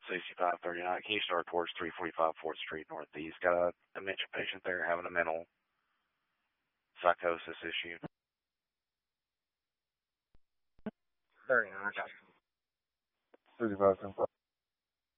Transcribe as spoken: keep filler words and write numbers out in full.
sixty-five thirty-nine. Can you start towards three forty-five fourth Street Northeast? Got a dementia patient there having a mental psychosis issue. thirty-nine. thirty-five ten.